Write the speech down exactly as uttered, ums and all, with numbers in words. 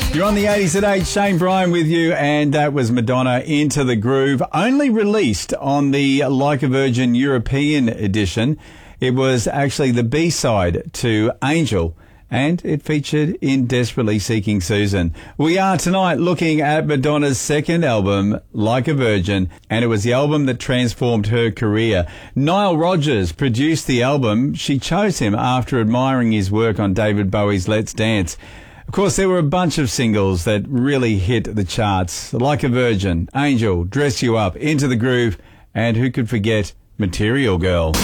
You're on the eighties at eight. Shane Bryan with you, and that was Madonna, Into the Groove, only released on the Like a Virgin European edition. It was actually the B-side to Angel, and it featured In Desperately Seeking Susan. We are tonight looking at Madonna's second album, Like a Virgin, and it was the album that transformed her career. Nile Rodgers produced the album. She chose him after admiring his work on David Bowie's Let's Dance. Of course, there were a bunch of singles that really hit the charts. Like a Virgin, Angel, Dress You Up, Into the Groove, and who could forget Material Girl.